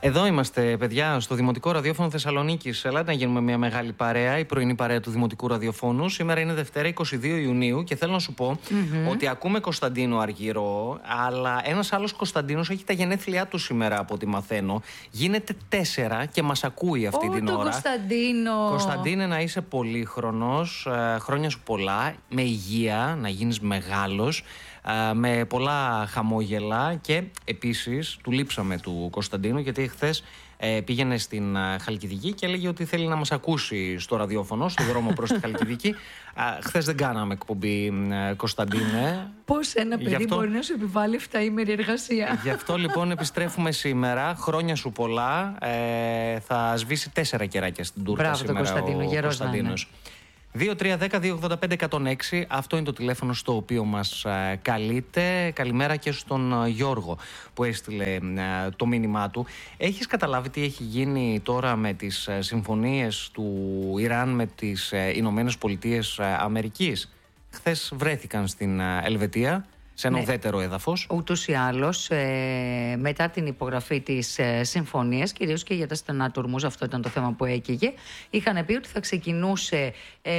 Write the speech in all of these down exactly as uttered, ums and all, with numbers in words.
Εδώ είμαστε, παιδιά, στο Δημοτικό Ραδιόφωνο Θεσσαλονίκης. Ελάτε να γίνουμε μια μεγάλη παρέα, η πρωινή παρέα του Δημοτικού Ραδιοφώνου. Σήμερα είναι Δευτέρα, είκοσι δύο Ιουνίου, και θέλω να σου πω mm-hmm. ότι ακούμε Κωνσταντίνο Αργυρό, αλλά ένας άλλος Κωνσταντίνος έχει τα γενέθλιά του σήμερα, από ό,τι μαθαίνω. Γίνεται τέσσερα και μας ακούει αυτή oh, την ώρα. Κωνσταντίνο. Κωνσταντίνε, να είσαι πολύχρονος, χρόνια σου πολλά, με υγεία, να γίνεις μεγάλος, με πολλά χαμόγελα, και επίσης του λείψαμε του Κωνσταντίνου, γιατί χθες ε, πήγαινε στην Χαλκιδική και έλεγε ότι θέλει να μας ακούσει στο ραδιόφωνο, στο δρόμο προς τη Χαλκιδική. Χθες δεν κάναμε εκπομπή, Κωνσταντίνε. Πώς ένα παιδί αυτό... μπορεί να σου επιβάλλει εφταήμερη εργασία. Γι' αυτό λοιπόν επιστρέφουμε σήμερα. Χρόνια σου πολλά. Ε, θα σβήσει τέσσερα κεράκια στην τούρτα. Μπράβο, σήμερα Κωνσταντίνο, ο Κωνσταντίνος. δύο τρία ένα μηδέν δύο ογδόντα πέντε εκατόν έξι. Αυτό είναι το τηλέφωνο στο οποίο μας ε, καλείτε. Καλημέρα και στον ε, Γιώργο που έστειλε ε, το μήνυμά του. Έχεις καταλάβει τι έχει γίνει τώρα με τις ε, συμφωνίες του Ιράν με τις ε, Ηνωμένες Πολιτείες ε, Αμερικής? Χθες βρέθηκαν στην ε, Ελβετία, σε ένα ουδέτερο ναι. έδαφος. Ούτως ή άλλως, ε, μετά την υπογραφή της ε, συμφωνίας, κυρίως και για τα στενά του Ορμούζ, αυτό ήταν το θέμα που έκαιγε, είχαν πει ότι θα ξεκινούσε ε,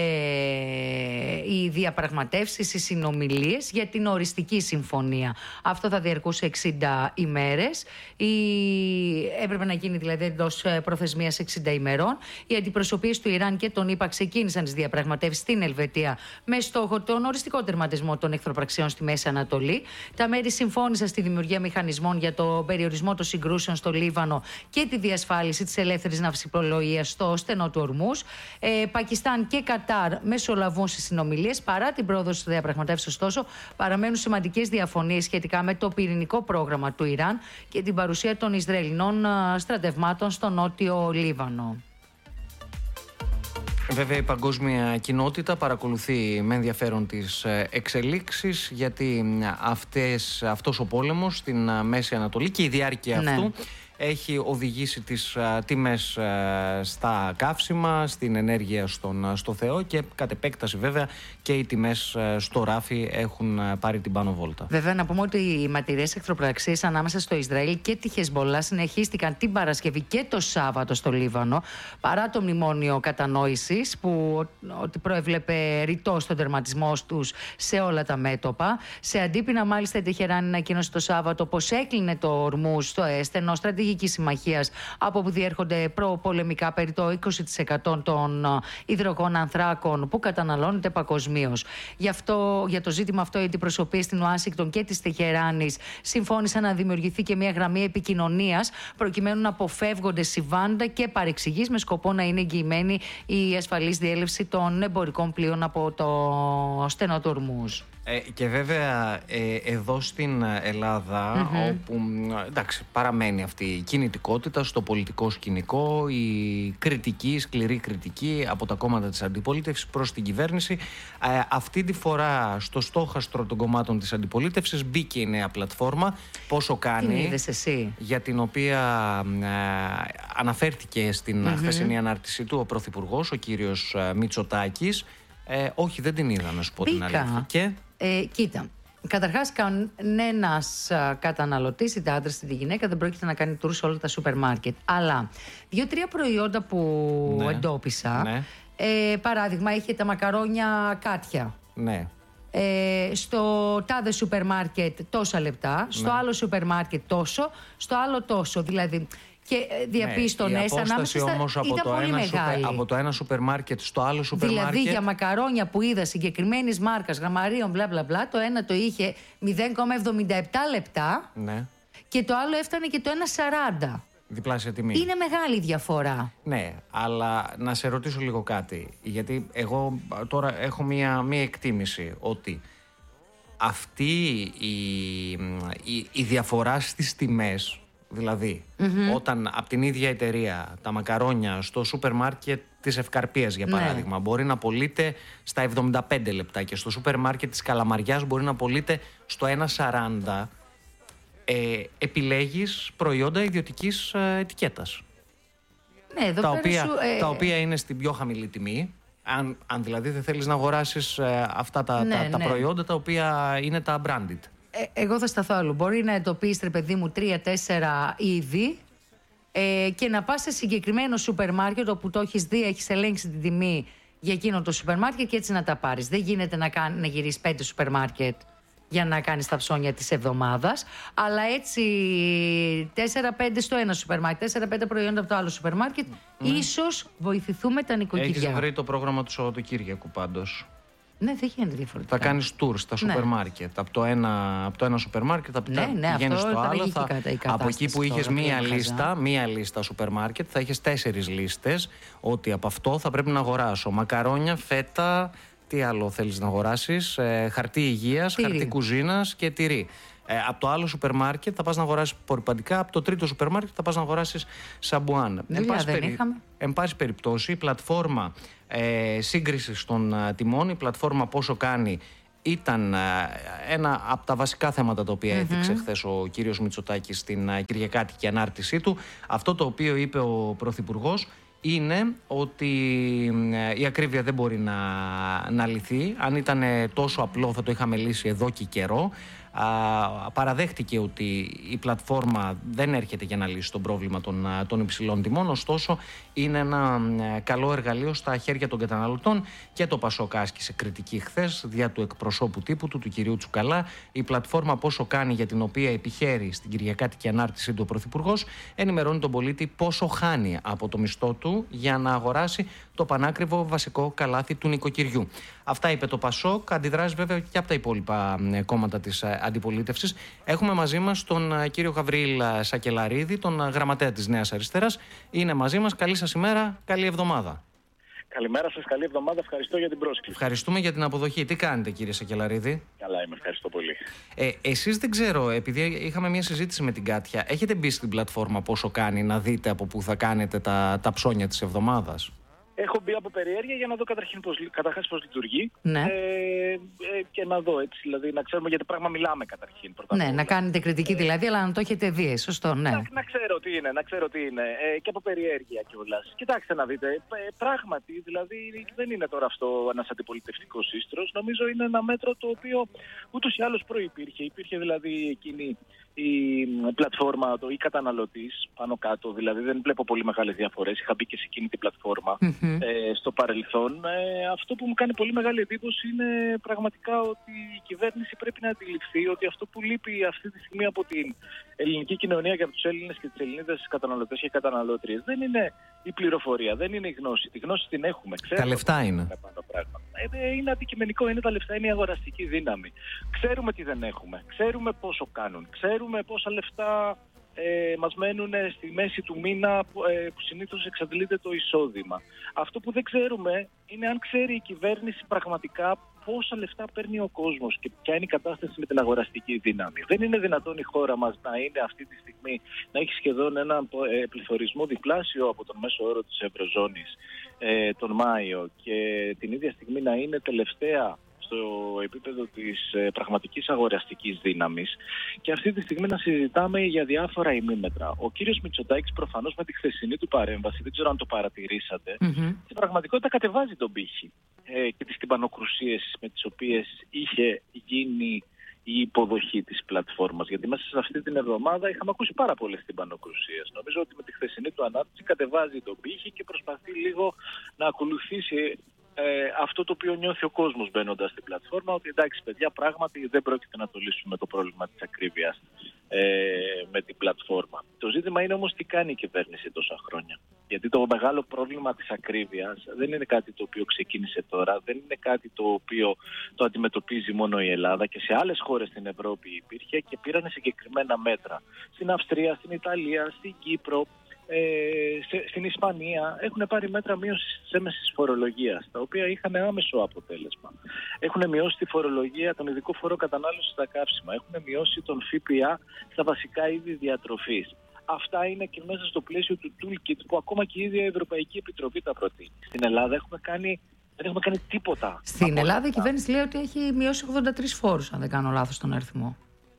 οι διαπραγματεύσεις, οι συνομιλίες για την οριστική συμφωνία. Αυτό θα διαρκούσε εξήντα ημέρες. Η... Έπρεπε να γίνει δηλαδή εντός προθεσμίας εξήντα ημερών. Οι αντιπροσωπείες του Ιράν και των ΗΠΑ ξεκίνησαν τις διαπραγματεύσεις στην Ελβετία με στόχο τον οριστικό τερματισμό των εχθροπραξιών στη Μέση Ανατολή. Τα μέρη συμφώνησαν στη δημιουργία μηχανισμών για το περιορισμό των συγκρούσεων στο Λίβανο και τη διασφάλιση της ελεύθερης ναυσιπλοείας στο στενό του Ορμούζ. Ε, Πακιστάν και Κατάρ μεσολαβούν στις συνομιλίες. Παρά την πρόοδο στις διαπραγματεύσεις, ωστόσο, παραμένουν σημαντικές διαφωνίες σχετικά με το πυρηνικό πρόγραμμα του Ιράν και την παρουσία των Ισραηλινών στρατευμάτων στο νότιο Λίβανο. Βέβαια η παγκόσμια κοινότητα παρακολουθεί με ενδιαφέρον τις εξελίξεις, γιατί αυτές, αυτός ο πόλεμος στην Μέση Ανατολή και η διάρκεια ναι. αυτού έχει οδηγήσει τις α, τιμές α, στα καύσιμα, στην ενέργεια στον, στο Θεό, και κατ' επέκταση βέβαια και οι τιμές α, στο ράφι έχουν α, πάρει την πάνω βόλτα. Βέβαια να πούμε ότι οι ματηρές εχθροπραξίες ανάμεσα στο Ισραήλ και τη Χεσμολά συνεχίστηκαν την Παρασκευή και το Σάββατο στο Λίβανο, παρά το μνημόνιο κατανόησης που ότι προέβλεπε ρητό στον τερματισμό τους σε όλα τα μέτωπα. Σε αντίπεινα μάλιστα η Τεχεράνη ανακοίνωσε το Σάββατο πως έκλεινε το Ορμούζ στο έστενο στρατηγική συμμαχίας, από που διέρχονται προπολεμικά περί το είκοσι τοις εκατό των υδρογων ανθράκων που καταναλώνεται παγκοσμίως. Γι' αυτό, για το ζήτημα αυτό, οι αντιπροσωπείες στην Ουάσιγκτον και της Τεχεράνης συμφώνησαν να δημιουργηθεί και μια γραμμή επικοινωνίας, προκειμένου να αποφεύγονται συμβάντα και παρεξηγήσεις, με σκοπό να είναι εγγυημένη η ασφαλής διέλευση των εμπορικών πλοίων από το στενό του Ορμούζ. Ε, και βέβαια ε, εδώ στην Ελλάδα, mm-hmm. όπου εντάξει, παραμένει αυτή η κινητικότητα στο πολιτικό σκηνικό, η κριτική, η σκληρή κριτική από τα κόμματα της αντιπολίτευσης προς την κυβέρνηση, ε, αυτή τη φορά στο στόχαστρο των κομμάτων της αντιπολίτευσης μπήκε η νέα πλατφόρμα Πόσο Κάνει, την είδες εσύ? Για την οποία ε, αναφέρθηκε στην mm-hmm. χθεσινή ανάρτησή του ο Πρωθυπουργός, ο κύριος Μητσοτάκης. Ε, όχι, δεν την είδα, να σου πω την αλήθεια. Και... Ε, κοίτα, καταρχάς κανένας καταναλωτής, είτε άντρας είτε γυναίκα, δεν πρόκειται να κάνει tour σε όλα τα σούπερ μάρκετ. Αλλά δύο-τρία προϊόντα που ναι, εντόπισα, ναι. Ε, παράδειγμα, είχε τα μακαρόνια Κάτια. Ναι. Ε, στο τάδε σούπερ μάρκετ τόσα λεπτά, στο ναι. άλλο σούπερ μάρκετ τόσο, στο άλλο τόσο. Δηλαδή... Και διαπίστωνες ναι, ανάμεσα στα... όμως από ήταν το πολύ ένα μεγάλη. Σούπερ, από το ένα σούπερ μάρκετ στο άλλο σούπερ δηλαδή, μάρκετ. Δηλαδή για μακαρόνια που είδα συγκεκριμένης μάρκας, γραμμαρίων, μπλα μπλα μπλα, το ένα το είχε μηδέν κόμμα εβδομήντα επτά λεπτά, ναι. και το άλλο έφτανε και το ένα σαράντα. Διπλάσια τιμή. Είναι μεγάλη διαφορά. Ναι, αλλά να σε ρωτήσω λίγο κάτι. Γιατί εγώ τώρα έχω μία, μία εκτίμηση ότι αυτή η, η, η διαφορά στις τιμές, δηλαδή mm-hmm. όταν από την ίδια εταιρεία τα μακαρόνια στο σούπερ μάρκετ της Ευκαρπίας για παράδειγμα ναι. μπορεί να πωλείται στα εβδομήντα πέντε λεπτά και στο σούπερ μάρκετ της Καλαμαριάς μπορεί να πωλείται στο ένα σαράντα, ε, επιλέγεις προϊόντα ιδιωτικής ε, ετικέτας. Ναι, εδώ τα, πέρα οποία, σου, ε... τα οποία είναι στην πιο χαμηλή τιμή. Αν, αν δηλαδή δεν θέλεις να αγοράσεις ε, αυτά τα, ναι, τα, τα ναι. προϊόντα τα οποία είναι τα branded. Ε, εγώ θα σταθώ άλλο. Μπορεί να εντοπίσει, ρε παιδί μου, τρία-τέσσερα είδη ε, και να πας σε συγκεκριμένο σούπερ μάρκετ όπου το έχεις δει, έχεις ελέγξει την τιμή για εκείνο το σούπερ μάρκετ και έτσι να τα πάρεις. Δεν γίνεται να, κάνει, να γυρίσεις πέντε σούπερ μάρκετ για να κάνεις τα ψώνια της εβδομάδας, αλλά έτσι τέσσερα πέντε στο ένα σούπερ μάρκετ, τέσσερα πέντε προϊόντα από το άλλο σούπερ μάρκετ, mm. ίσως βοηθηθούμε τα νοικοκυριά. Έχεις βρει το πρόγραμμα του Σαββατοκύριακου πάντως. Ναι, δεν γίνεται διαφορετικά. Θα κάνεις tour στα σούπερ ναι. μάρκετ. Από το ένα, από το ένα σούπερ μάρκετ, από ναι, ναι, πηγαίνεις στο άλλο. Θα, από εκεί που είχες τώρα, μία λίστα, μία λίστα σούπερ μάρκετ, θα είχες τέσσερις λίστες. Ότι από αυτό θα πρέπει να αγοράσω μακαρόνια, φέτα. Τι άλλο θέλεις να αγοράσεις? Ε, χαρτί υγείας, τυρί. Χαρτί κουζίνας και τυρί. Ε, από το άλλο σούπερ μάρκετ θα πας να αγοράσεις απορριπαντικά. Από το τρίτο σούπερ μάρκετ θα πας να αγοράσεις σαμπουάν. Εν πάση, περι... πάση περιπτώσει, η πλατφόρμα ε, σύγκρισης των ε, τιμών, η πλατφόρμα πόσο κάνει, ήταν ε, ένα από τα βασικά θέματα τα οποία mm-hmm. έθιξε χθες ο κύριος Μητσοτάκης στην ε, κυριακάτικη ανάρτησή του. Αυτό το οποίο είπε ο Πρωθυπουργός είναι ότι η ακρίβεια δεν μπορεί να, να λυθεί. Αν ήταν τόσο απλό θα το είχαμε λύσει εδώ και καιρό. Α, παραδέχτηκε ότι η πλατφόρμα δεν έρχεται για να λύσει το πρόβλημα των, των υψηλών τιμών, ωστόσο είναι ένα καλό εργαλείο στα χέρια των καταναλωτών και το Πασόκ άσκησε κριτική χθες δια του εκπροσώπου τύπου του, του κυρίου Τσουκαλά. Η πλατφόρμα πόσο κάνει, για την οποία επιχαίρει στην κυριακάτικη ανάρτησή του ο Πρωθυπουργός, ενημερώνει τον πολίτη πόσο χάνει από το μισθό του για να αγοράσει το πανάκριβο βασικό καλάθι του νοικοκυριού. Αυτά είπε το Πασόκ, αντιδράσει βέβαια και από τα υπόλοιπα κόμματα της αντιπολίτευσης. Έχουμε μαζί μας τον κύριο Γαβρίλ Σακελαρίδη, τον γραμματέα της Νέας Αριστεράς. Είναι μαζί μας. Καλή σας ημέρα, καλή εβδομάδα. Καλημέρα σας, καλή εβδομάδα. Ευχαριστώ για την πρόσκληση. Ευχαριστούμε για την αποδοχή. Τι κάνετε, κύριε Σακελαρίδη? Καλά είμαι, ευχαριστώ πολύ. Ε, εσείς δεν ξέρω, επειδή είχαμε μια συζήτηση με την Κάτια, έχετε μπει στην πλατφόρμα πόσο κάνει να δείτε από πού θα κάνετε τα, τα ψώνια της εβδομάδας? Έχω μπει από περιέργεια για να δω καταρχήν πώς, καταρχάς πώς λειτουργεί ναι. ε, ε, και να δω έτσι, δηλαδή να ξέρουμε για τι πράγμα μιλάμε καταρχήν. Ναι, να κάνετε κριτική ε, δηλαδή, αλλά να το έχετε δει, σωστό, ναι. Να, να ξέρω τι είναι, να ξέρω τι είναι ε, και από περιέργεια κιόλας. Κοιτάξτε να δείτε, ε, πράγματι, δηλαδή δεν είναι τώρα αυτό ένας αντιπολιτευτικός σύστρος, νομίζω είναι ένα μέτρο το οποίο ούτως ή άλλως προϋπήρχε. Υπήρχε δηλαδή εκείνη η πλατφόρμα, το ή καταναλωτής πάνω κάτω, δηλαδή δεν βλέπω πολύ μεγάλες διαφορές. Είχα μπει και σε εκείνη την πλατφόρμα mm-hmm. ε, στο παρελθόν. Ε, αυτό που μου κάνει πολύ μεγάλη εντύπωση είναι πραγματικά ότι η κυβέρνηση πρέπει να αντιληφθεί ότι αυτό που λείπει αυτή τη στιγμή από την ελληνική κοινωνία και από τους Έλληνες και τις Ελληνίδες καταναλωτές και καταναλώτριες δεν είναι η πληροφορία, δεν είναι η γνώση. Τη γνώση την έχουμε. Ξέρουμε, τα λεφτά είναι. Ε, είναι αντικειμενικό, είναι τα λεφτά, είναι η αγοραστική δύναμη. Ξέρουμε τι δεν έχουμε, ξέρουμε πόσο κάνουν, ξέρουμε πόσα λεφτά ε, μας μένουν στη μέση του μήνα ε, που συνήθως εξαντλείται το εισόδημα. Αυτό που δεν ξέρουμε είναι αν ξέρει η κυβέρνηση πραγματικά πόσα λεφτά παίρνει ο κόσμος και ποια είναι η κατάσταση με την αγοραστική δύναμη. Δεν είναι δυνατόν η χώρα μας να είναι αυτή τη στιγμή, να έχει σχεδόν έναν ε, πληθωρισμό διπλάσιο από τον μέσο όρο της Ευρωζώνης ε, τον Μάιο και την ίδια στιγμή να είναι τελευταία στο επίπεδο της ε, πραγματικής αγοραστικής δύναμης και αυτή τη στιγμή να συζητάμε για διάφορα ημίμετρα. Ο κύριος Μητσοτάκης προφανώς με τη χθεσινή του παρέμβαση, δεν ξέρω αν το παρατηρήσατε, mm-hmm. στην πραγματικότητα κατεβάζει τον πύχη ε, και τις τυμπανοκρουσίες με τις οποίες είχε γίνει η υποδοχή της πλατφόρμας. Γιατί μέσα σε αυτή την εβδομάδα είχαμε ακούσει πάρα πολλές τυμπανοκρουσίες. Νομίζω ότι με τη χθεσινή του ανάπτυξη κατεβάζει τον πύχη και προσπαθεί λίγο να ακολουθήσει Ε, αυτό το οποίο νιώθει ο κόσμος μπαίνοντας στην πλατφόρμα, ότι εντάξει παιδιά, πράγματι δεν πρόκειται να το λύσουμε το πρόβλημα της ακρίβειας ε, με την πλατφόρμα. Το ζήτημα είναι όμως τι κάνει η κυβέρνηση τόσα χρόνια. Γιατί το μεγάλο πρόβλημα της ακρίβειας δεν είναι κάτι το οποίο ξεκίνησε τώρα, δεν είναι κάτι το οποίο το αντιμετωπίζει μόνο η Ελλάδα και σε άλλες χώρες στην Ευρώπη υπήρχε και πήραν συγκεκριμένα μέτρα. Στην Αυστρία, στην Ιταλία, στην Κύπρο, Ε, σε, στην Ισπανία έχουν πάρει μέτρα μείωσης της έμεσης φορολογίας, τα οποία είχαν άμεσο αποτέλεσμα. Έχουν μειώσει τη φορολογία, τον ειδικό φόρο κατανάλωσης στα καύσιμα, έχουν μειώσει τον ΦΠΑ στα βασικά είδη διατροφής. Αυτά είναι και μέσα στο πλαίσιο του toolkit που ακόμα και η ίδια η Ευρωπαϊκή Επιτροπή τα προτείνει. Στην Ελλάδα έχουμε κάνει, δεν έχουμε κάνει τίποτα. Στην Ελλάδα η κυβέρνηση λέει ότι έχει μειώσει ογδόντα τρεις φόρους, αν δεν κάνω λάθος τον αριθμό.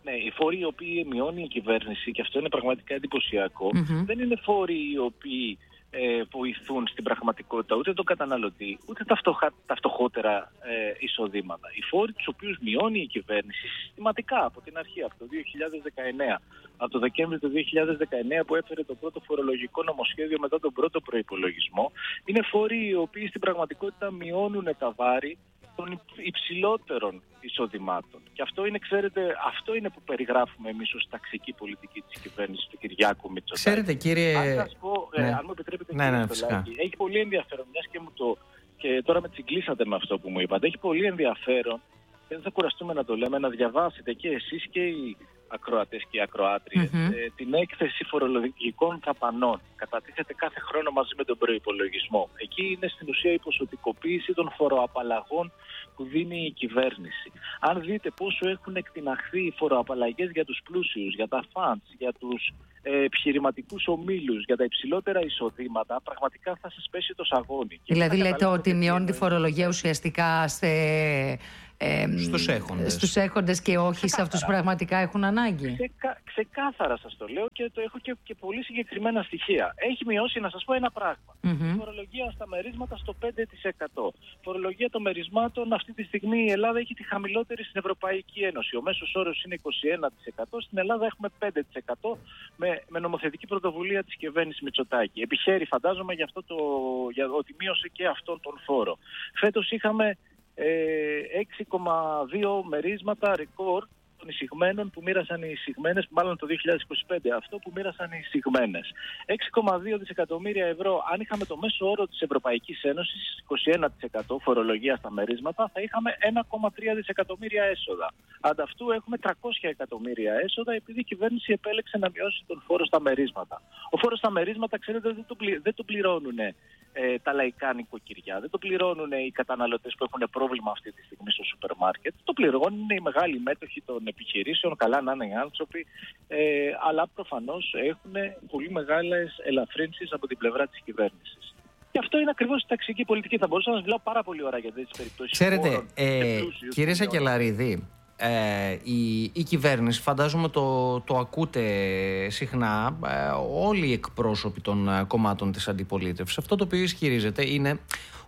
Ναι, οι φόροι οι οποίοι μειώνει η κυβέρνηση, και αυτό είναι πραγματικά εντυπωσιακό, mm-hmm. δεν είναι φόροι οι οποίοι ε, βοηθούν στην πραγματικότητα ούτε τον καταναλωτή, ούτε τα, φτωχα, τα φτωχότερα ε, εισοδήματα. Οι φόροι τους οποίους μειώνει η κυβέρνηση συστηματικά από την αρχή, από το δύο χιλιάδες δεκαεννέα, από το Δεκέμβριο του δύο χιλιάδες δεκαεννέα που έφερε το πρώτο φορολογικό νομοσχέδιο μετά τον πρώτο προϋπολογισμό, είναι φόροι οι οποίοι στην πραγματικότητα μειώνουν τα βάρη των υψηλότερων εισοδημάτων. Και αυτό είναι, ξέρετε, αυτό είναι που περιγράφουμε εμείς ως ταξική πολιτική της κυβέρνησης του Κυριάκου Μητσοτάκη. Ξέρετε, κύριε... Αν σας πω, ναι. ε, αν μου επιτρέπετε, ναι, κύριε ναι, Στολάκη, έχει πολύ ενδιαφέρον, μιας και μου το... και τώρα με τσιγκλίσατε με αυτό που μου είπατε, έχει πολύ ενδιαφέρον, και δεν θα κουραστούμε να το λέμε, να διαβάσετε και εσείς και οι ακροατές και οι ακροάτριες mm-hmm. ε, την έκθεση φορολογικών δαπανών. Κατατίθεται κάθε χρόνο μαζί με τον προϋπολογισμό. Εκεί είναι στην ουσία η ποσοτικοποίηση των φοροαπαλλαγών που δίνει η κυβέρνηση. Αν δείτε πόσο έχουν εκτιναχθεί οι φοροαπαλλαγές για τους πλούσιους, για τα funds, για τους ε, επιχειρηματικούς ομίλους, για τα υψηλότερα εισοδήματα, πραγματικά θα σας πέσει το σαγόνι. Δηλαδή λέτε ότι μειώνει τη φορολογία ουσιαστικά σε... Ε, στους έχοντες. στους έχοντες και όχι ξεκάθαρα. Σε αυτούς που πραγματικά έχουν ανάγκη. Ξεκα, ξεκάθαρα σας το λέω και το έχω και, και πολύ συγκεκριμένα στοιχεία. Έχει μειώσει, να σας πω ένα πράγμα. Mm-hmm. Φορολογία στα μερίσματα στο πέντε τοις εκατό. Φορολογία των μερισμάτων αυτή τη στιγμή η Ελλάδα έχει τη χαμηλότερη στην Ευρωπαϊκή Ένωση. Ο μέσος όρος είναι είκοσι ένα τοις εκατό. Στην Ελλάδα έχουμε πέντε τοις εκατό με, με νομοθετική πρωτοβουλία της κυβέρνησης Μητσοτάκη. Επιχαίρει, φαντάζομαι, για αυτό το, για, ότι μείωσε και αυτόν τον φόρο. Φέτος είχαμε έξι κόμμα δύο μερίσματα ρεκόρ των εισηγμένων που μοίρασαν οι εισηγμένες, μάλλον το δύο χιλιάδες είκοσι πέντε αυτό που μοίρασαν οι εισηγμένες. έξι κόμμα δύο δισεκατομμύρια ευρώ, αν είχαμε το μέσο όρο της Ευρωπαϊκής Ένωσης, είκοσι ένα τοις εκατό φορολογία στα μερίσματα, θα είχαμε ένα κόμμα τρία δισεκατομμύρια έσοδα. Ανταυτού έχουμε τριακόσια εκατομμύρια έσοδα, επειδή η κυβέρνηση επέλεξε να μειώσει τον φόρο στα μερίσματα. Ο φόρος στα μερίσματα, ξέρετε, δεν το, πλη, δεν το πληρώνουν ε, τα λαϊκά νοικοκυριά, δεν το πληρώνουν οι καταναλωτές που έχουν πρόβλημα αυτή τη στιγμή στο σούπερ μάρκετ, το πληρώνουν οι μεγάλοι μέτοχοι των επιχειρήσεων, καλά να είναι οι άνθρωποι, ε, αλλά προφανώς έχουν πολύ μεγάλες ελαφρύνσεις από την πλευρά της κυβέρνησης. Και αυτό είναι ακριβώς η ταξική πολιτική. Θα μπορούσα να σας μιλάω πάρα πολύ ώρα για τέτοιες περιπτώσεις. Ξέρετε, ε, κύριε Σακελαρίδη, ε, η, η κυβέρνηση, φαντάζομαι το, το ακούτε συχνά, ε, όλοι οι εκπρόσωποι των ε, κομμάτων της αντιπολίτευσης. Αυτό το οποίο ισχυρίζεται είναι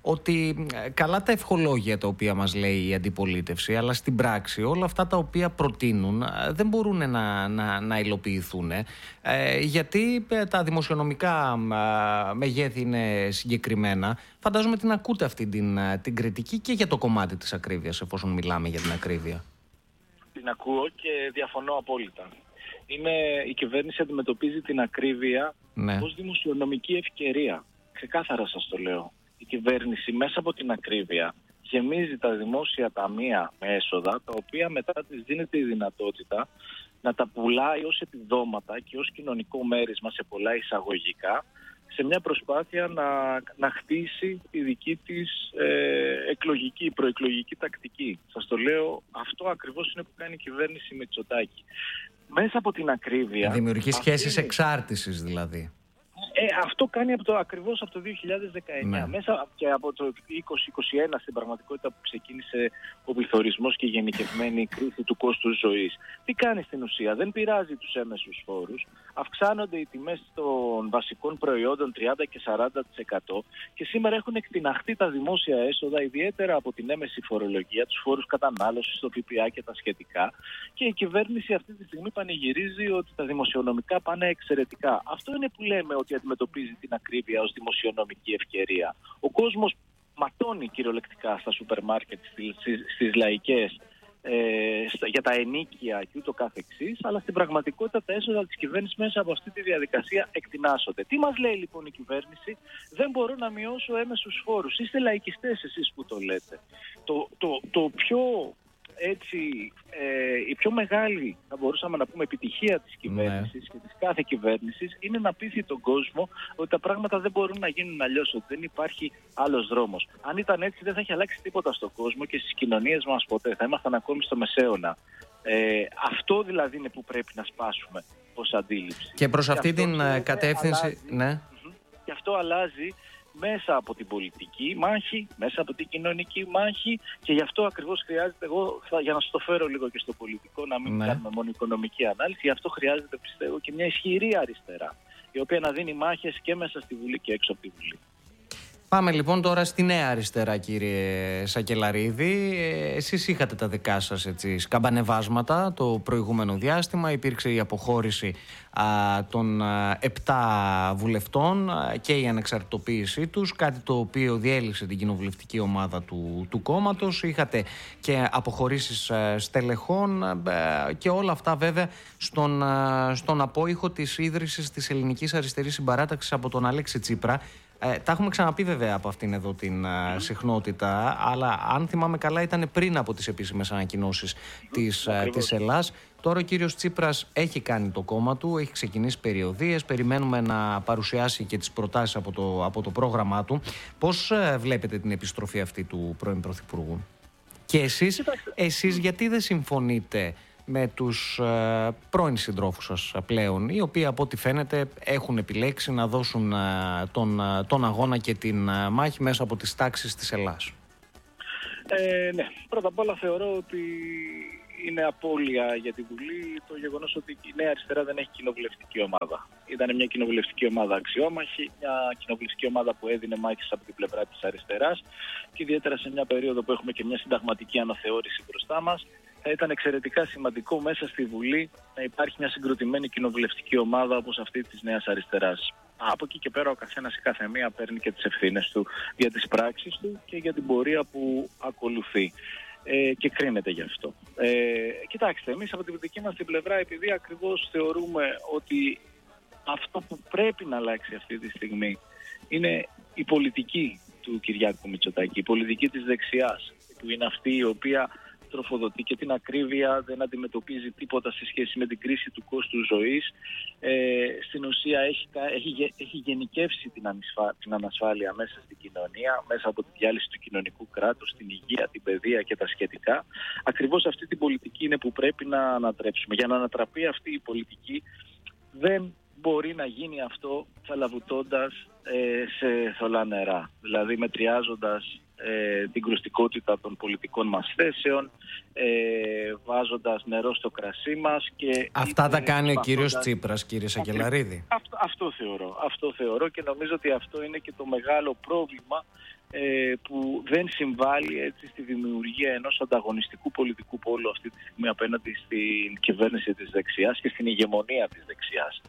ότι καλά τα ευχολόγια τα οποία μας λέει η αντιπολίτευση, αλλά στην πράξη όλα αυτά τα οποία προτείνουν δεν μπορούν να, να, να υλοποιηθούν, ε, γιατί τα δημοσιονομικά ε, μεγέθη είναι συγκεκριμένα. Φαντάζομαι την ακούτε αυτή την, την κριτική και για το κομμάτι της ακρίβειας, εφόσον μιλάμε για την ακρίβεια. Την ακούω και διαφωνώ απόλυτα. Είναι, η κυβέρνηση αντιμετωπίζει την ακρίβεια ναι. ως δημοσιονομική ευκαιρία. Ξεκάθαρα σας το λέω. Η κυβέρνηση μέσα από την ακρίβεια γεμίζει τα δημόσια ταμεία με έσοδα, τα οποία μετά της δίνεται η δυνατότητα να τα πουλάει ως επιδόματα και ως κοινωνικό μέρισμα σε πολλά εισαγωγικά, σε μια προσπάθεια να, να χτίσει τη δική της ε, εκλογική, προεκλογική τακτική. Σας το λέω, αυτό ακριβώς είναι που κάνει η κυβέρνηση Μητσοτάκη. Μέσα από την ακρίβεια... Δημιουργεί σχέσεις είναι... εξάρτησης δηλαδή. Ε, αυτό κάνει από το, ακριβώς από το δύο χιλιάδες δεκαεννέα. Ναι. Μέσα και από το είκοσι είκοσι ένα στην πραγματικότητα που ξεκίνησε ο πληθωρισμός και η γενικευμένη κρίση του κόστους ζωής. Τι κάνει στην ουσία? Δεν πειράζει τους έμεσους φόρους. Αυξάνονται οι τιμές των βασικών προϊόντων τριάντα και σαράντα τοις εκατό και σήμερα έχουν εκτιναχθεί τα δημόσια έσοδα, ιδιαίτερα από την έμεση φορολογία, τους φόρους κατανάλωσης, το ΦΠΑ και τα σχετικά. Και η κυβέρνηση αυτή τη στιγμή πανηγυρίζει ότι τα δημοσιονομικά πάνε εξαιρετικά. Αυτό είναι που λέμε ότι αντιμετωπίζει την ακρίβεια ως δημοσιονομική ευκαιρία. Ο κόσμος ματώνει κυριολεκτικά στα σούπερ μάρκετ, στις, στις λαϊκές, ε, στα, για τα ενίκια και ούτω καθεξής, αλλά στην πραγματικότητα τα έσοδα της κυβέρνησης μέσα από αυτή τη διαδικασία εκτινάσσονται. Τι μας λέει λοιπόν η κυβέρνηση? Δεν μπορώ να μειώσω έμεσους φόρους. Είστε λαϊκιστές εσείς που το λέτε. Το, το, το πιο... Έτσι, ε, η πιο μεγάλη, θα μπορούσαμε να πούμε, επιτυχία της κυβέρνησης ναι. και της κάθε κυβέρνησης είναι να πείθει τον κόσμο ότι τα πράγματα δεν μπορούν να γίνουν αλλιώς, ότι δεν υπάρχει άλλος δρόμος. Αν ήταν έτσι δεν θα έχει αλλάξει τίποτα στον κόσμο και στις κοινωνίες μας ποτέ. Θα ήμασταν ακόμη στο μεσαίωνα. Ε, αυτό δηλαδή είναι που πρέπει να σπάσουμε ως αντίληψη. Και προς αυτή και την αυτό, κατεύθυνση... Αλλάζει, ναι. Και αυτό αλλάζει μέσα από την πολιτική μάχη, μέσα από την κοινωνική μάχη, και γι' αυτό ακριβώς χρειάζεται, εγώ θα, για να σας το φέρω λίγο και στο πολιτικό, να μην ναι. κάνουμε μόνο οικονομική ανάλυση, γι' αυτό χρειάζεται, πιστεύω, και μια ισχυρή αριστερά, η οποία να δίνει μάχες και μέσα στη Βουλή και έξω από τη Βουλή. Πάμε λοιπόν τώρα στη νέα αριστερά, κύριε Σακελαρίδη. Εσείς είχατε τα δικά σας έτσι, σκαμπανεβάσματα το προηγούμενο διάστημα. Υπήρξε η αποχώρηση α, των α, επτά βουλευτών α, και η ανεξαρτητοποίησή τους, κάτι το οποίο διέλυσε την κοινοβουλευτική ομάδα του, του κόμματος. Είχατε και αποχωρήσεις α, στελεχών α, και όλα αυτά βέβαια στον, α, στον απόϊχο της ίδρυσης της Ελληνικής Αριστερής Συμπαράταξης από τον Αλέξη Τσίπρα. Ε, τα έχουμε ξαναπεί βέβαια από αυτήν εδώ την mm. συχνότητα, αλλά αν θυμάμαι καλά ήταν πριν από τις επίσημες ανακοινώσεις mm. της, της Ελλάς. Τώρα ο κύριος Τσίπρας έχει κάνει το κόμμα του, έχει ξεκινήσει περιοδίες, περιμένουμε να παρουσιάσει και τις προτάσεις από το, από το πρόγραμμά του. Πώς ε, βλέπετε την επιστροφή αυτή του πρώην Πρωθυπουργού? Και εσείς, εσείς γιατί δεν συμφωνείτε με τους ε, πρώην συντρόφους σας πλέον, οι οποίοι από ό,τι φαίνεται έχουν επιλέξει να δώσουν ε, τον, ε, τον αγώνα και την ε, μάχη μέσα από τις τάξεις της Ελλάς? Ε, ναι, πρώτα απ' όλα θεωρώ ότι είναι απώλεια για τη Βουλή το γεγονός ότι η Νέα Αριστερά δεν έχει κοινοβουλευτική ομάδα. Ήταν μια κοινοβουλευτική ομάδα αξιόμαχη, μια κοινοβουλευτική ομάδα που έδινε μάχες από την πλευρά της αριστεράς, και ιδιαίτερα σε μια περίοδο που έχουμε και μια συνταγματική αναθεώρηση μπροστά μας, θα ήταν εξαιρετικά σημαντικό μέσα στη Βουλή να υπάρχει μια συγκροτημένη κοινοβουλευτική ομάδα όπως αυτή της Νέας Αριστεράς. Από εκεί και πέρα ο καθένας η καθεμία παίρνει και τις ευθύνες του για τις πράξεις του και για την πορεία που ακολουθεί. Ε, και κρίνεται γι' αυτό. Ε, κοιτάξτε, εμείς από την δική μας την πλευρά, επειδή ακριβώς θεωρούμε ότι αυτό που πρέπει να αλλάξει αυτή τη στιγμή είναι η πολιτική του Κυριάκου Μητσοτάκη, η πολιτική της δεξιάς, που είναι αυτή η οποία τροφοδοτεί και την ακρίβεια, δεν αντιμετωπίζει τίποτα σε σχέση με την κρίση του κόστου ζωής. Ε, στην ουσία έχει, έχει, έχει γενικεύσει την, ανισφα, την ανασφάλεια μέσα στην κοινωνία, μέσα από τη διάλυση του κοινωνικού κράτους, την υγεία, την παιδεία και τα σχετικά. Ακριβώς αυτή την πολιτική είναι που πρέπει να ανατρέψουμε. Για να ανατραπεί αυτή η πολιτική δεν μπορεί να γίνει αυτό θαλαβουτώντας ε, σε θολά νερά, δηλαδή μετριάζοντας ε, την κρουστικότητα των πολιτικών μας θέσεων, ε, βάζοντας νερό στο κρασί μας. Και αυτά τα κάνει ο κύριος Τσίπρας, κύριε Σακελαρίδη. Αυτό, αυτό, θεωρώ, αυτό θεωρώ και νομίζω ότι αυτό είναι και το μεγάλο πρόβλημα ε, που δεν συμβάλλει έτσι στη δημιουργία ενός ανταγωνιστικού πολιτικού πόλου αυτή τη στιγμή απέναντι στην κυβέρνηση της δεξιάς και στην ηγεμονία της δεξιάς,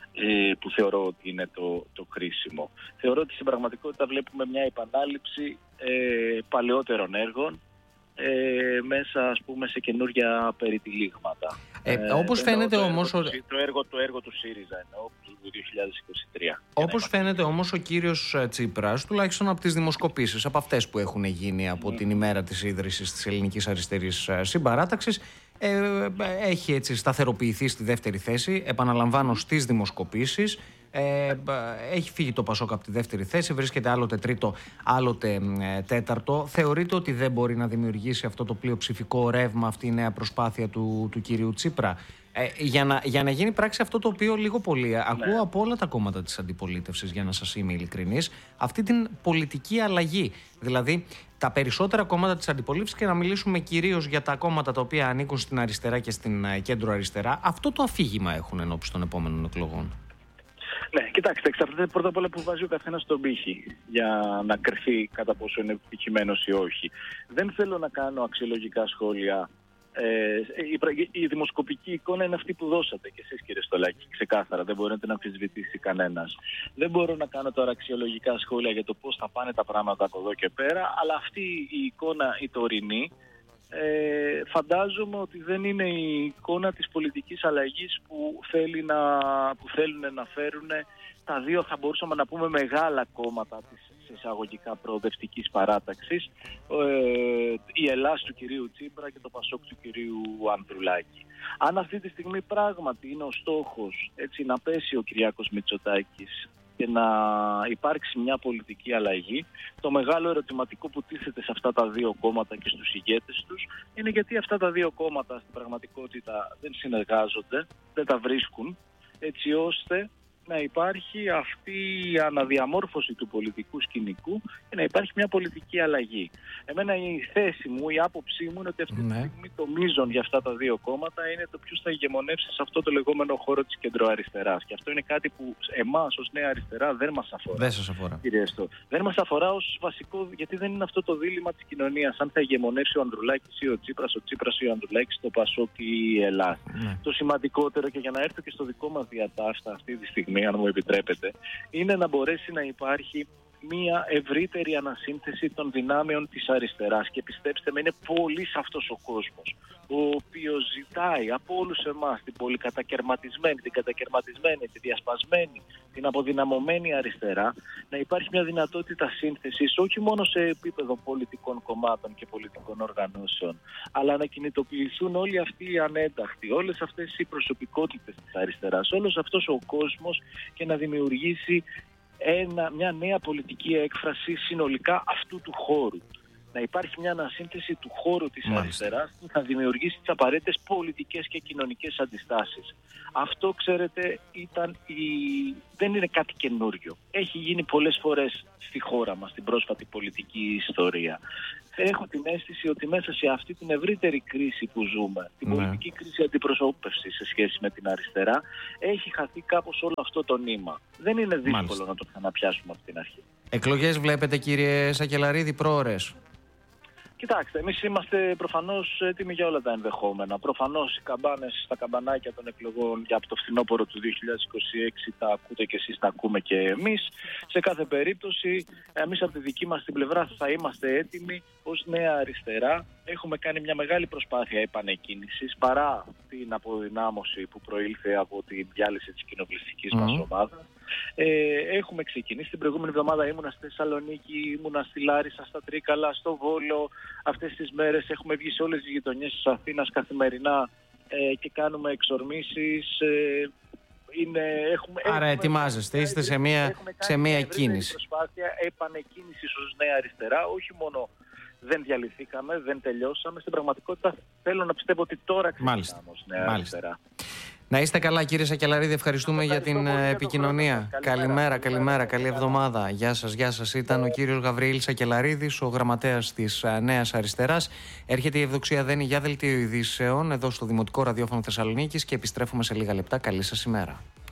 που θεωρώ ότι είναι το, το κρίσιμο. Θεωρώ ότι στην πραγματικότητα βλέπουμε μια επανάληψη ε, παλαιότερων έργων ε, μέσα, ας πούμε, σε καινούργια περιτυλίγματα. Ε, ε, όπως φαίνεται το όμως... Έργο, το, έργο, το έργο του ΣΥΡΙΖΑ εννοώ, του δύο χιλιάδες είκοσι τρία. Όπως φαίνεται όμως ο κύριος Τσίπρας, τουλάχιστον από τις δημοσκοπήσεις, από αυτές που έχουν γίνει από mm. την ημέρα της ίδρυσης της Ελληνικής Αριστερής Συμπαράταξης, Ε, έχει έτσι σταθεροποιηθεί στη δεύτερη θέση, επαναλαμβάνω, στις δημοσκοπήσεις. Ε, έχει φύγει το Πασόκ από τη δεύτερη θέση, βρίσκεται άλλοτε τρίτο, άλλοτε ε, τέταρτο. Θεωρείτε ότι δεν μπορεί να δημιουργήσει αυτό το πλειοψηφικό ρεύμα, αυτή η νέα προσπάθεια του, του κυρίου Τσίπρα, ε, για, να, για να γίνει πράξη αυτό το οποίο λίγο πολύ ναι. ακούω από όλα τα κόμματα της αντιπολίτευσης, για να σας είμαι ειλικρινής, αυτή την πολιτική αλλαγή. Δηλαδή τα περισσότερα κόμματα της αντιπολίτευσης, και να μιλήσουμε κυρίως για τα κόμματα τα οποία ανήκουν στην αριστερά και στην κέντρο αριστερά, αυτό το αφήγημα έχουν ενώπιση των επόμενων εκλογών. Ναι, κοιτάξτε, εξαρτάται πρώτα απ' όλα που βάζει ο καθένας τον πύχη για να κρυφεί κατά πόσο είναι επιτυχημένος ή όχι. Δεν θέλω να κάνω αξιολογικά σχόλια. Ε, η, η δημοσκοπική εικόνα είναι αυτή που δώσατε και εσείς, κύριε Στολάκη, ξεκάθαρα, δεν μπορείτε να αμφισβητήσει κανένας. Δεν μπορώ να κάνω τώρα αξιολογικά σχόλια για το πώς θα πάνε τα πράγματα από εδώ και πέρα, αλλά αυτή η εικόνα η τωρινή ε, φαντάζομαι ότι δεν είναι η εικόνα της πολιτικής αλλαγής που, θέλει να, που θέλουν να φέρουν τα δύο, θα μπορούσαμε να πούμε, μεγάλα κόμματα της εισαγωγικά προοδευτικής παράταξης, ε, η Ελλάς του κυρίου Τσίπρα και το Πασόκ του κυρίου Ανδρουλάκη. Αν αυτή τη στιγμή πράγματι είναι ο στόχος, έτσι, να πέσει ο Κυριάκος Μητσοτάκης και να υπάρξει μια πολιτική αλλαγή, το μεγάλο ερωτηματικό που τίθεται σε αυτά τα δύο κόμματα και στους ηγέτες τους είναι γιατί αυτά τα δύο κόμματα στην πραγματικότητα δεν συνεργάζονται, δεν τα βρίσκουν, έτσι ώστε να υπάρχει αυτή η αναδιαμόρφωση του πολιτικού σκηνικού και να υπάρχει μια πολιτική αλλαγή. Εμένα η θέση μου, η άποψή μου είναι ότι αυτή ναι. τη στιγμή το μείζον για αυτά τα δύο κόμματα είναι το ποιος θα ηγεμονεύσει σε αυτό το λεγόμενο χώρο της κεντροαριστεράς. Και αυτό είναι κάτι που εμάς ως Νέα Αριστερά δεν μας αφορά. Δεν σας αφορά. Κυριέστο. Δεν μας αφορά ως βασικό, γιατί δεν είναι αυτό το δίλημμα της κοινωνίας. Αν θα ηγεμονεύσει ο Ανδρουλάκης ή ο Τσίπρας, ο Τσίπρας ή ο Ανδρουλάκης, το Πασόκ ή η Ελλάδα. Ναι. Το σημαντικότερο, και για να έρθω και στο δικό μας διατάφτα αυτή τη στιγμή, αν μου επιτρέπετε, είναι να μπορέσει να υπάρχει μια ευρύτερη ανασύνθεση των δυνάμεων της αριστεράς. Και πιστέψτε με, είναι πολύς αυτός ο κόσμος, ο οποίος ζητάει από όλους εμάς την πολυκατακερματισμένη, την κατακερματισμένη, τη διασπασμένη, την αποδυναμωμένη αριστερά, να υπάρχει μια δυνατότητα σύνθεσης όχι μόνο σε επίπεδο πολιτικών κομμάτων και πολιτικών οργανώσεων, αλλά να κινητοποιηθούν όλοι αυτοί οι ανένταχτοι, όλες αυτές οι προσωπικότητες της αριστεράς, όλος αυτός ο κόσμος, και να δημιουργήσει Ένα, μια νέα πολιτική έκφραση συνολικά αυτού του χώρου. Να υπάρχει μια ανασύνθεση του χώρου της Μάλιστα. αριστεράς που θα δημιουργήσει τις απαραίτητες πολιτικές και κοινωνικές αντιστάσεις. Αυτό, ξέρετε, ήταν η... δεν είναι κάτι καινούριο. Έχει γίνει πολλές φορές στη χώρα μας, στην πρόσφατη πολιτική ιστορία. Έχω την αίσθηση ότι μέσα σε αυτή την ευρύτερη κρίση που ζούμε, την ναι. πολιτική κρίση αντιπροσώπευσης σε σχέση με την αριστερά, έχει χαθεί κάπως όλο αυτό το νήμα. Δεν είναι δύσκολο Μάλιστα. να το ξαναπιάσουμε από την αρχή. Εκλογές βλέπετε, κύριε Σακελαρίδη, πρόωρες? Κοιτάξτε, εμείς είμαστε προφανώς έτοιμοι για όλα τα ενδεχόμενα. Προφανώς οι καμπάνες στα καμπανάκια των εκλογών για το φθινόπωρο του δύο χιλιάδες είκοσι έξι τα ακούτε και εσείς, τα ακούμε και εμείς. Σε κάθε περίπτωση, εμείς από τη δική μας την πλευρά θα είμαστε έτοιμοι ως Νέα Αριστερά. Έχουμε κάνει μια μεγάλη προσπάθεια επανεκκίνησης, παρά την αποδυνάμωση που προήλθε από τη διάλυση της κοινοβουλευτικής mm. μας ομάδας. Ε, έχουμε ξεκινήσει. Την προηγούμενη εβδομάδα ήμουνα στη Θεσσαλονίκη, ήμουνα στη Λάρισα, στα Τρίκαλα, στο Βόλο. Αυτές τις μέρες έχουμε βγει σε όλες τις γειτονιές της Αθήνας καθημερινά ε, και κάνουμε εξορμήσεις. Ε, είναι, έχουμε, Άρα έχουμε, ετοιμάζεστε, είστε σε μια, σε μια κίνηση. Προσπάθεια επανεκκίνησης ως Νέα Αριστερά. Όχι μόνο δεν διαλυθήκαμε, δεν τελειώσαμε. Στην πραγματικότητα θέλω να πιστεύω ότι τώρα ξεκινάμε ως Νέα Μάλιστα. Αριστερά. Να είστε καλά, κύριε Σακελαρίδη, ευχαριστούμε για την επικοινωνία. Καλημέρα, καλημέρα, καλημέρα, καλή εβδομάδα. Γεια σας, γεια σας. Ήταν ο κύριος Γαβριήλ Σακελαρίδης, ο γραμματέας της Νέας Αριστεράς. Έρχεται η Ευδοξία Δένη για δελτίο ειδήσεων εδώ στο Δημοτικό Ραδιόφωνο Θεσσαλονίκης και επιστρέφουμε σε λίγα λεπτά. Καλή σας ημέρα.